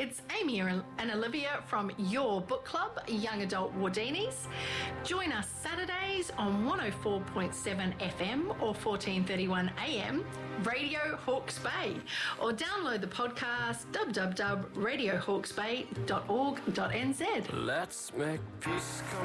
it's Amy and Olivia from your book club, Young Adult Wardinis. Join us Saturdays on 104.7 FM or 1431 AM, Radio Hawke's Bay, or download the podcast www.radiohawksbay.org.nz. Let's make peace come